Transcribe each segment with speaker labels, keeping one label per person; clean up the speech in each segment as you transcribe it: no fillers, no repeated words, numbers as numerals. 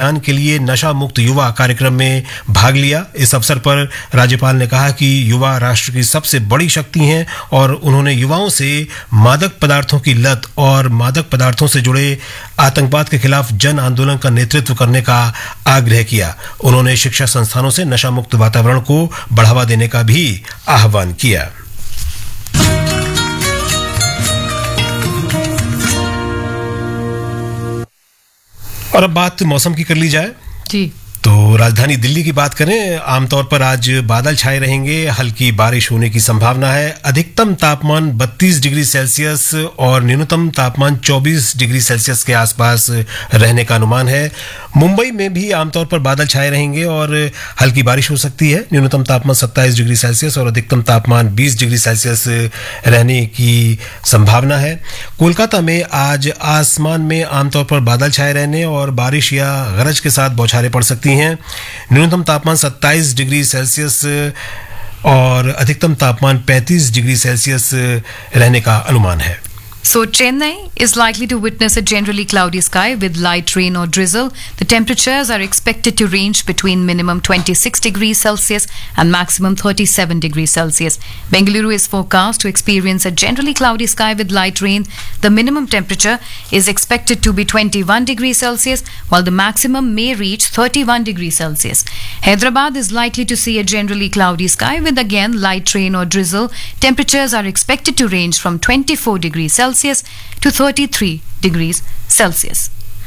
Speaker 1: अभियान के लिए नशा मुक्त युवा कार्यक्रम में भाग लिया। इस अवसर पर राज्यपाल ने कहा कि युवा राष्ट्र की सबसे बड़ी शक्ति हैं और उन्होंने युवाओं से मादक पदार्थों की लत और मादक पदार्थों से जुड़े आतंकवाद के खिलाफ जन आंदोलन का नेतृत्व करने का आग्रह किया। उन्होंने शिक्षा संस्थानों से नशा मुक्त वातावरण को बढ़ावा देने का भी आह्वान किया। और अब बात मौसम की कर ली जाए
Speaker 2: जी।
Speaker 1: तो राजधानी दिल्ली की बात करें, आमतौर पर आज बादल छाए रहेंगे, हल्की बारिश होने की संभावना है। अधिकतम तापमान 32 डिग्री सेल्सियस और न्यूनतम तापमान 24 डिग्री सेल्सियस के आसपास रहने का अनुमान है। मुंबई में भी आमतौर पर बादल छाए रहेंगे और हल्की बारिश हो सकती है। न्यूनतम तापमान 27 डिग्री सेल्सियस और अधिकतम तापमान 20 डिग्री सेल्सियस रहने की संभावना है। कोलकाता में आज आसमान में आमतौर पर बादल छाए रहने और बारिश या गरज के साथ बौछारें पड़ सकती हैं। न्यूनतम तापमान 27 डिग्री सेल्सियस और अधिकतम तापमान 35 डिग्री सेल्सियस रहने का अनुमान है।
Speaker 2: So Chennai is likely to witness a generally cloudy sky with light rain or drizzle. The temperatures are expected to range between minimum 26 degrees Celsius and maximum 37 degrees Celsius. Bengaluru is forecast to experience a generally cloudy sky with light rain. The minimum temperature is expected to be 21 degrees Celsius while the maximum may reach 31 degrees Celsius. Hyderabad is likely to see a generally cloudy sky with again light rain or drizzle. Temperatures are expected to range from 24 degrees Celsius to 33 degrees Celsius.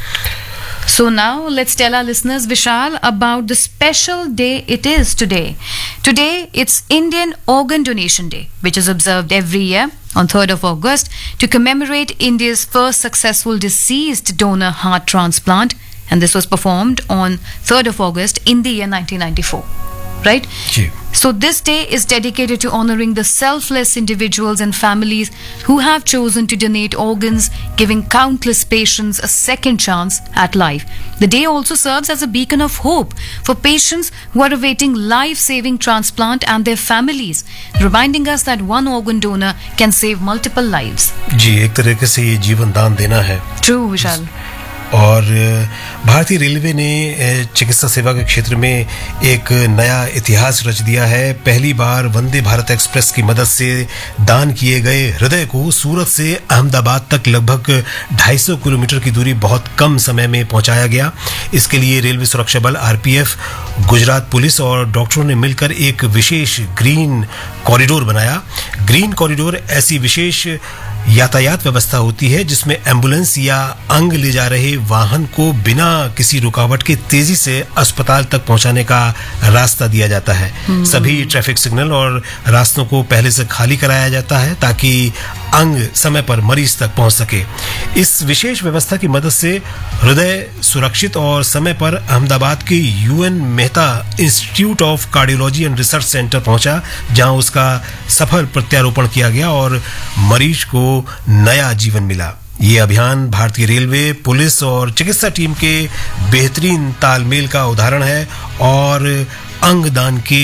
Speaker 2: So now let's tell our listeners, Vishal, about the special day it is today. Today it's Indian Organ Donation Day, which is observed every year on 3rd of August to commemorate India's first successful deceased donor heart transplant, and this was performed on 3rd of August in the year 1994. Right?
Speaker 1: Ji.
Speaker 2: So this day is dedicated to honoring the selfless individuals and families who have chosen to donate organs, giving countless patients a second chance at life. The day also serves as a beacon of hope for patients who are awaiting life-saving transplant and their families, reminding us that one organ donor can save multiple lives.
Speaker 1: जी, एक तरीके से ये जीवन दान देना है।
Speaker 2: True, Vishal.
Speaker 1: और भारतीय रेलवे ने चिकित्सा सेवा के क्षेत्र में एक नया इतिहास रच दिया है। पहली बार वंदे भारत एक्सप्रेस की मदद से दान किए गए हृदय को सूरत से अहमदाबाद तक लगभग 250 किलोमीटर की दूरी बहुत कम समय में पहुंचाया गया। इसके लिए रेलवे सुरक्षा बल आरपीएफ, गुजरात पुलिस और डॉक्टरों ने मिलकर एक विशेष ग्रीन कॉरिडोर बनाया। ग्रीन कॉरिडोर ऐसी विशेष यातायात व्यवस्था होती है जिसमें एम्बुलेंस या अंग ले जा रहे वाहन को बिना किसी रुकावट के तेजी से अस्पताल तक पहुंचाने का रास्ता दिया जाता है। सभी ट्रैफिक सिग्नल और रास्तों को पहले से खाली कराया जाता है ताकि अंग समय पर मरीज तक पहुंच सके। इस विशेष व्यवस्था की मदद से हृदय सुरक्षित और समय पर अहमदाबाद के UN Mehta institute of cardiology and research centre पहुंचा, जहां उसका सफल प्रत्यारोपण किया गया और मरीज को नया जीवन मिला। ये अभियान भारतीय रेलवे, पुलिस और चिकित्सा टीम के बेहतरीन तालमेल का उदाहरण है और अंगदान के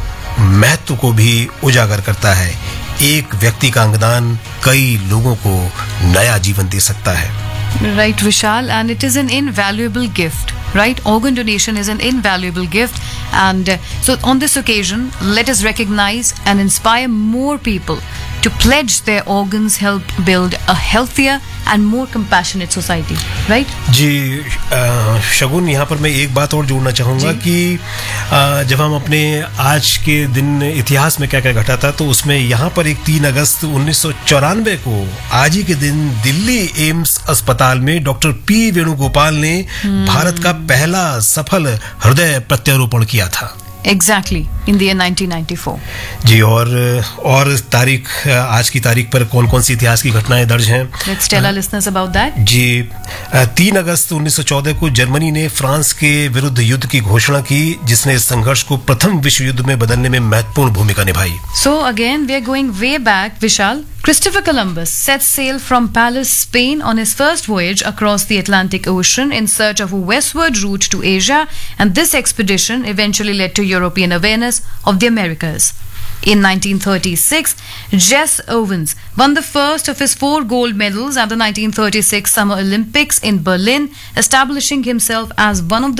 Speaker 1: महत्व को भी उजागर करता है। एक व्यक्ति का अंगदान कई लोगों को नया जीवन दे सकता है।
Speaker 2: Right, Vishal, and it is an invaluable gift. Right, organ donation is an invaluable gift, and so on this occasion, let us recognize and inspire more people to pledge their organs, help build a healthier and more compassionate society. Right?
Speaker 1: जी, शगुन, यहाँ पर मैं एक बात और जोड़ना चाहूँगा कि जब हम अपने आज के दिन इतिहास में क्या क्या घटा था, तो उसमें यहाँ पर एक 3 अगस्त 1994 को आज ही के दिन दिल्ली एम्स अस्पताल में डॉक्टर पी वेणुगोपाल ने भारत का पहला सफल हृदय प्रत्यारोपण किया था।
Speaker 2: Exactly, in the year 1994.
Speaker 1: जी, और तारीख, आज की तारीख पर कौन कौन सी इतिहास की घटनाएं दर्ज हैं?
Speaker 2: Let's tell our listeners about that.
Speaker 1: जी, 3 अगस्त 1914 को जर्मनी ने फ्रांस के विरुद्ध युद्ध की घोषणा की, जिसने इस संघर्ष को प्रथम विश्व युद्ध में बदलने में महत्वपूर्ण भूमिका निभाई।
Speaker 2: So again, we are going way back, Vishal. Christopher Columbus set sail from Palos, Spain on his first voyage across the Atlantic Ocean in search of a westward route to Asia, and this expedition eventually led to European awareness of the Americas. In 1936, Jess Owens won the first of his 4 gold medals at the 1936 Summer Olympics in Berlin, establishing himself as one of the